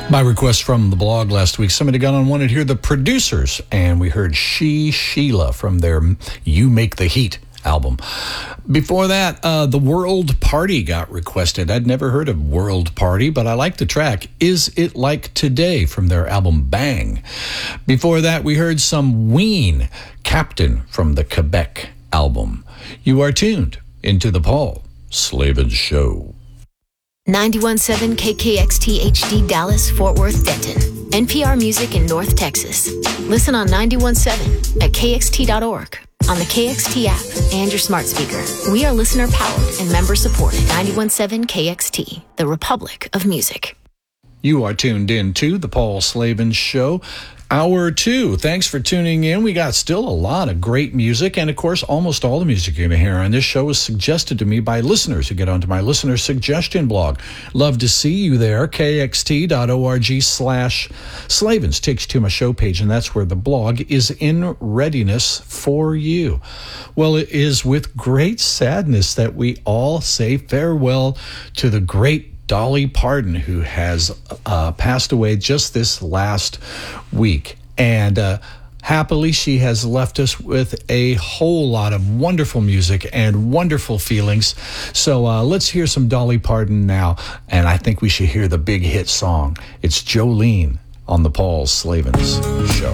By request from the blog last week, somebody got on wanted to hear the Producers, and we heard Sheila from their You Make the Heat album. Before that, the World Party got requested. I'd never heard of World Party, but I like the track Is It Like Today from their album Bang. Before that, we heard some Ween, Captain from the Quebec album. You are tuned into the Paul Slavens Show. 91.7 KKXT HD Dallas, Fort Worth, Denton. NPR Music in North Texas. Listen on 91.7 at KXT.org, on the KXT app, and your smart speaker. We are listener-powered and member-supported. 91.7 KXT, the Republic of Music. You are tuned in to the Paul Slavens Show. Hour 2. Thanks for tuning in. We got still a lot of great music, and of course, almost all the music you're going to hear on this show is suggested to me by listeners who get onto my listener suggestion blog. Love to see you there. KXT.org/Slavens takes you to my show page, and that's where the blog is in readiness for you. Well, it is with great sadness that we all say farewell to the great Dolly Parton, who has passed away just this last week. And happily, she has left us with a whole lot of wonderful music and wonderful feelings. So let's hear some Dolly Parton now. And I think we should hear the big hit song. It's Jolene on the Paul Slavens Show.